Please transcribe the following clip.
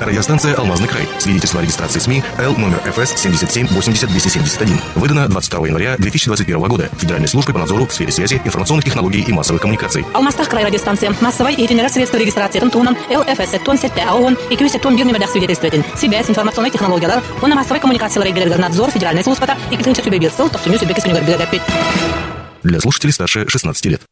Радиостанция «Алмазный край». Свидетельство о регистрации СМИ Л номер ФС 77 80 271. Выдано 22 января 2021 года. Федеральной службой по надзору в сфере связи, информационных технологий и массовых коммуникаций. Алмастах край радиостанция. Массовой и ретинер средства регистрации Тунтунан ЛФС Тон Сетте АОН и Кюсе Тон Бирни Медах свидетельствует. Связь, информационные технологии, он массовой коммуникации надзор Федеральной службы и клинча Сюбебирсел, то Суню Сюбекис Универбилегапит. Для слушателей старше 16 лет.